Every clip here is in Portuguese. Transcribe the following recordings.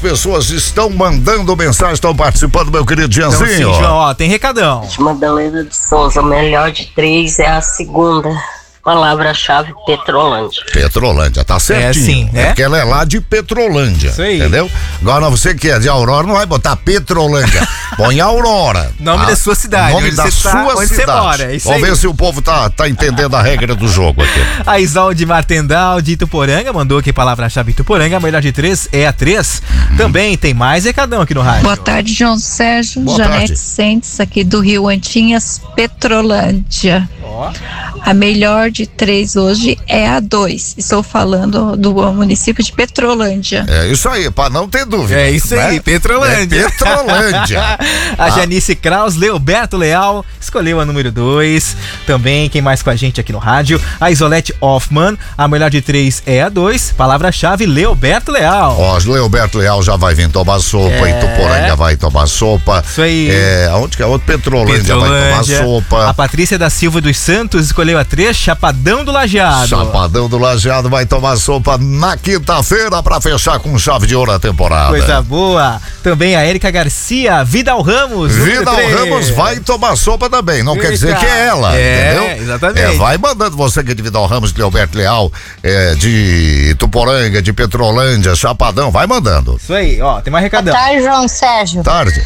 pessoas estão mandando mensagem, estão participando, meu querido Jeanzinho. Então, sim, João, ó, tem recadão. Madalena de Souza, melhor de 3 é a segunda. Palavra-chave Petrolândia. Petrolândia, tá certinho. Sim, né? É porque ela é lá de Petrolândia. Isso aí. Entendeu? Agora você que é de Aurora, não vai botar Petrolândia. Põe Aurora. Nome da sua cidade. Nome da sua onde cidade. você mora. Isso Vamos aí. ver se o povo tá entendendo a regra do jogo aqui. A Isolde Martendal de Ituporanga mandou aqui palavra-chave Ituporanga. A melhor de 3 é a 3. Também tem mais recadão aqui no rádio. Boa tarde, João Sérgio. Boa Janete tarde. Sentes, aqui do Rio Antinhas, Petrolândia. Ó. A melhor de 3 hoje é a 2. Estou falando do município de Petrolândia. É isso aí, pra não ter dúvida. É isso aí, né? Petrolândia. É Petrolândia. A Janice Kraus, Leoberto Leal, escolheu a número 2. Também, quem mais com a gente aqui no rádio? A Isolete Hoffman, a melhor de 3 é a 2. Palavra-chave, Leoberto Leal. Ó, Leoberto Leal já vai vir tomar sopa, Ituporanga vai tomar sopa. Isso aí. Aonde que é outro? Petrolândia vai tomar sopa. A Patrícia da Silva dos Santos escolheu a 3, Chapadão do Lajeado. Chapadão do Lajeado vai tomar sopa na quinta-feira pra fechar com chave de ouro a temporada. Coisa boa. Também a Érica Garcia, Vidal Ramos. Vidal Ramos vai tomar sopa também, não quer dizer que é ela, entendeu? Exatamente. Vai mandando você que é de Vidal Ramos, de Leoberto Leal, de Ituporanga, de Petrolândia, Chapadão, vai mandando. Isso aí, ó, tem mais recadão. Boa tarde, João Sérgio. Tarde.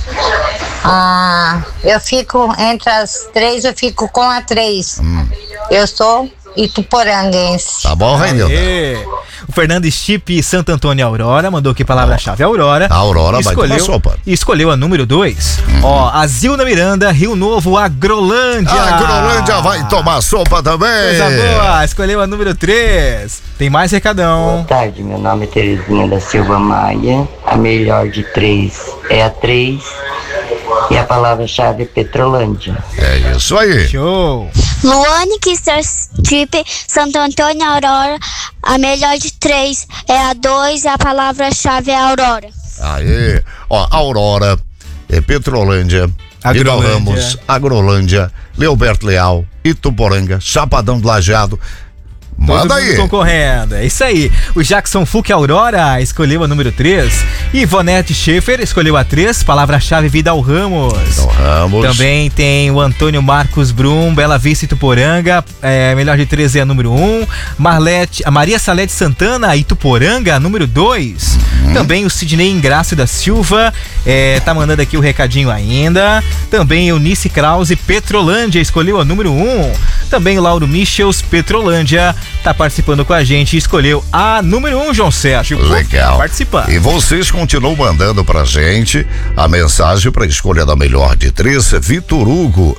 Eu fico entre as 3, eu fico com a 3. Eu sou ituporanguense. Tá bom, Rainilda? Aê. O Fernando Stipe Santo Antônio Aurora mandou aqui palavra-chave Aurora. A Aurora vai tomar sopa. E escolheu a número 2. Ó, a Zilda Miranda, Rio Novo, Agrolândia. A Agrolândia vai tomar sopa também. Coisa boa, escolheu a número 3. Tem mais recadão. Boa tarde, meu nome é Terezinha da Silva Maia. A melhor de 3 é a 3. E a palavra-chave é Petrolândia. É isso aí. Show. Luane Stipe Santo Antônio Aurora, a melhor de 3 é a 2 e a palavra-chave é Aurora. Aí, ó, Aurora, Petrolândia, Vidal Ramos, Agrolândia, Leoberto Leal, Ituporanga, Chapadão do Lajeado. Manda aí. Concorrendo, é isso aí. O Jackson Fuque Aurora escolheu a número 3. Ivonete Schaefer escolheu a 3. Palavra-chave Vidal Ramos. Vidal Ramos. Também tem o Antônio Marcos Brum, Bela Vista Ituporanga. Melhor de 3 é a número 1. A Maria Salete Santana, Ituporanga, número 2. Também o Sidney Ingrácio da Silva. Tá mandando aqui o recadinho ainda. Também Eunice Krause, Petrolândia, escolheu a número 1. Também o Lauro Michels, Petrolândia, tá participando com a gente e escolheu a número 1, João Sérgio. Legal. Participando. E vocês continuam mandando pra gente a mensagem pra escolha da melhor de 3. Vitor Hugo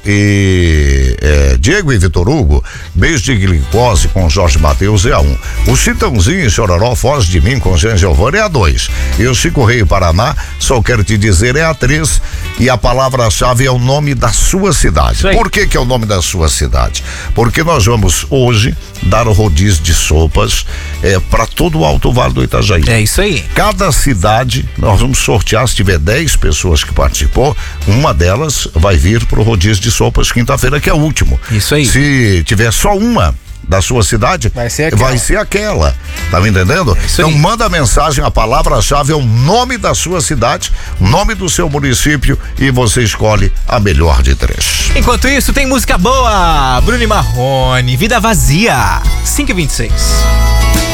e Diego e Vitor Hugo, beijo de glicose com Jorge Mateus é a 1. O Chitãozinho e Chororó, Foz de Mim com Jean Giovanni é a 2. E o Chico Rei Paraná, só quero te dizer, é a 3. E a palavra-chave é o nome da sua cidade. Por que é o nome da sua cidade? Porque nós vamos hoje dar o rodízio de sopas para todo o Alto Vale do Itajaí. É isso aí. Cada cidade, nós vamos sortear, se tiver 10 pessoas que participou, uma delas vai vir pro rodízio de sopas quinta-feira, que é o último. Isso aí. Se tiver só uma da sua cidade, vai ser aquela. Tá me entendendo? Então manda mensagem, a palavra-chave é o nome da sua cidade, nome do seu município e você escolhe a melhor de 3. Enquanto isso, tem música boa. Bruno e Marrone, Vida Vazia, 5h26.